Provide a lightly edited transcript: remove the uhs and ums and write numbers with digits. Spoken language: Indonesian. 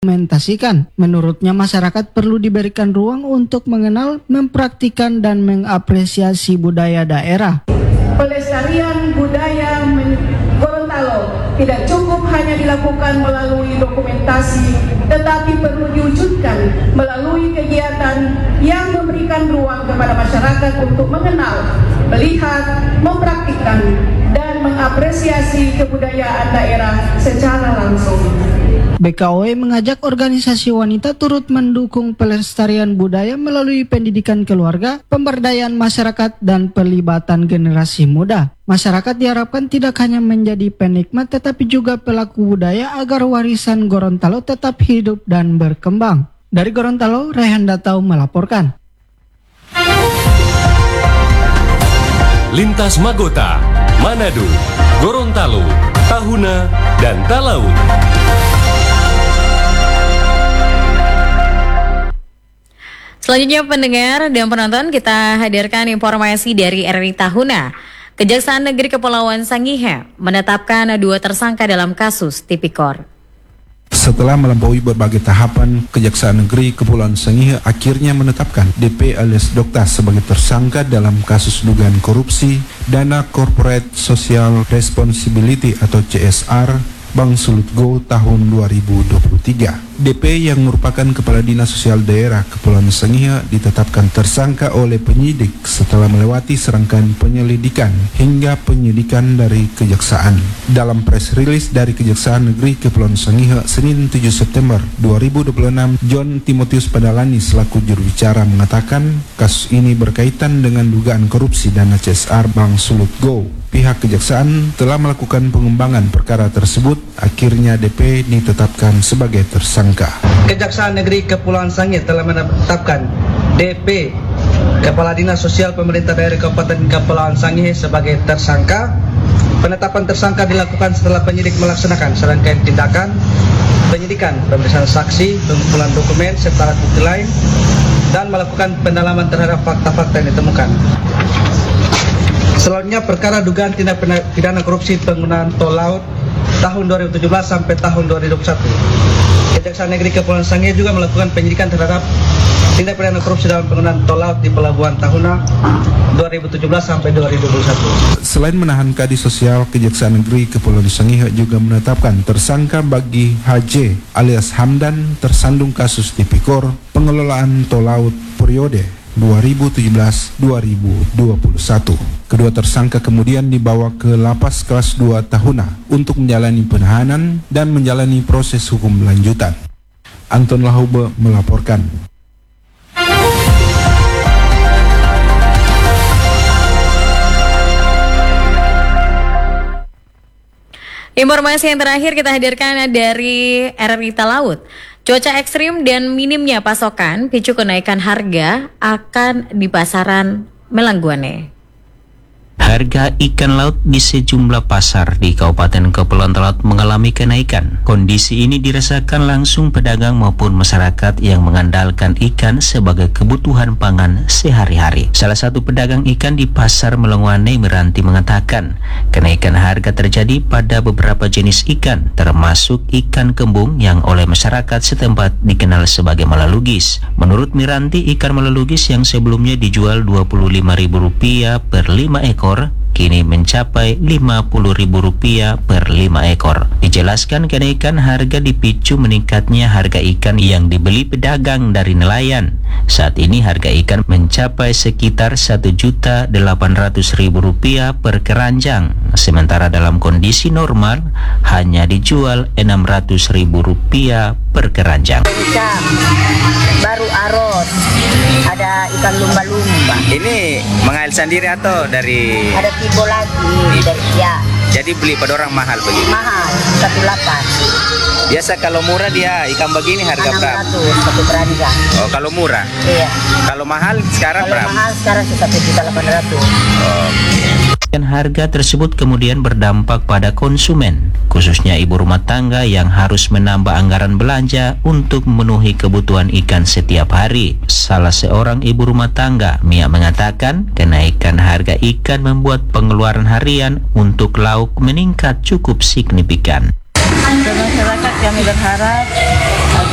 Menurutnya masyarakat perlu diberikan ruang untuk mengenal, mempraktikkan dan mengapresiasi budaya daerah. Pelestarian budaya Gorontalo tidak cukup hanya dilakukan melalui dokumentasi, tetapi perlu diwujudkan melalui kegiatan yang memberikan ruang kepada masyarakat untuk mengenal, melihat, mempraktikkan, dan mengapresiasi kebudayaan daerah secara langsung. BKOE mengajak organisasi wanita turut mendukung pelestarian budaya melalui pendidikan keluarga, pemberdayaan masyarakat, dan pelibatan generasi muda. Masyarakat diharapkan tidak hanya menjadi penikmat tetapi juga pelaku budaya agar warisan Gorontalo tetap hidup dan berkembang. Dari Gorontalo, Rehan Datau melaporkan. Lintas Magota, Manado, Gorontalo, Tahuna, dan Talaut. Selanjutnya pendengar dan penonton, kita hadirkan informasi dari RRI Tahuna. Kejaksaan Negeri Kepulauan Sangihe menetapkan 2 tersangka dalam kasus tipikor. Setelah melampaui berbagai tahapan, Kejaksaan Negeri Kepulauan Sangihe akhirnya menetapkan DP alias Dokta sebagai tersangka dalam kasus dugaan korupsi dana Corporate Social Responsibility atau CSR Bank Sulut Go tahun 2023. DP yang merupakan Kepala Dinas Sosial Daerah Kepulauan Sangihe ditetapkan tersangka oleh penyidik setelah melewati serangkaian penyelidikan hingga penyidikan dari Kejaksaan. Dalam press release dari Kejaksaan Negeri Kepulauan Sangihe Senin 7 September 2026, John Timotius Padalani selaku juru bicara mengatakan kasus ini berkaitan dengan dugaan korupsi dana CSR Bank Sulut Go. Pihak Kejaksaan telah melakukan pengembangan perkara tersebut, akhirnya DP ditetapkan sebagai tersangka. Kejaksaan Negeri Kepulauan Sangihe telah menetapkan DP Kepala Dinas Sosial Pemerintah Daerah Kabupaten Kepulauan Sangihe sebagai tersangka. Penetapan tersangka dilakukan setelah penyidik melaksanakan serangkaian tindakan penyidikan, pemeriksaan saksi, pengumpulan dokumen serta alat bukti lain, dan melakukan pendalaman terhadap fakta-fakta yang ditemukan. Selanjutnya perkara dugaan tindak pidana korupsi penggunaan tol laut tahun 2017 sampai tahun 2021. Kejaksaan Negeri Kepulauan Sangihe juga melakukan penyidikan terhadap tindak pidana korupsi dalam penggunaan tol laut di Pelabuhan Tahuna 2017 sampai 2021. Selain menahan Kadis Sosial, Kejaksaan Negeri Kepulauan Sangihe juga menetapkan tersangka bagi HJ alias Hamdan tersandung kasus tipikor pengelolaan tol laut periode 2017-2021. Kedua tersangka kemudian dibawa ke Lapas Kelas 2 Tahuna untuk menjalani penahanan dan menjalani proses hukum lanjutan. Anton Lahube melaporkan. Informasi yang terakhir kita hadirkan dari RRI Talaut. Cuaca ekstrim dan minimnya pasokan picu kenaikan harga akan di pasaran Melangguane. Harga ikan laut di sejumlah pasar di Kabupaten Kepulauan Talaut mengalami kenaikan. Kondisi ini dirasakan langsung pedagang maupun masyarakat yang mengandalkan ikan sebagai kebutuhan pangan sehari-hari. Salah satu pedagang ikan di Pasar Melangguane, Meranti, mengatakan kenaikan harga terjadi pada beberapa jenis ikan, termasuk ikan kembung yang oleh masyarakat setempat dikenal sebagai malalugis. Menurut Miranti, ikan malalugis yang sebelumnya dijual Rp25.000 per 5 ekor kini mencapai Rp50.000 per 5 ekor. Dijelaskan kenaikan harga dipicu meningkatnya harga ikan yang dibeli pedagang dari nelayan. Saat ini harga ikan mencapai sekitar Rp1.800.000 per keranjang, sementara dalam kondisi normal hanya dijual Rp600.000 per keranjang. Ikan baru arot, ada ikan lumba-lumba. Ini mengail sendiri atau dari? Ada tibo lagi dari ya. Jadi beli pada orang mahal begitu? Mahal, 1.800. Biasa kalau murah dia ikan begini harga berapa? 600 satu keranjang. Oh, kalau murah? Iya. Kalau mahal sekarang berapa? Kalau mahal sekarang 1.800.000. Harga tersebut kemudian berdampak pada konsumen, khususnya ibu rumah tangga yang harus menambah anggaran belanja untuk memenuhi kebutuhan ikan setiap hari. Salah seorang ibu rumah tangga, Mia, mengatakan kenaikan harga ikan membuat pengeluaran harian untuk lauk meningkat cukup signifikan. Masyarakat kami berharap